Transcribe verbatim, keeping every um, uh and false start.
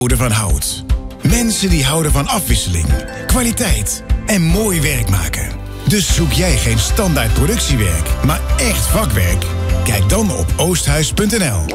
houden van hout. Mensen die houden van afwisseling, kwaliteit en mooi werk maken. Dus zoek jij geen standaard productiewerk, maar echt vakwerk? Kijk dan op oosthuis punt n l.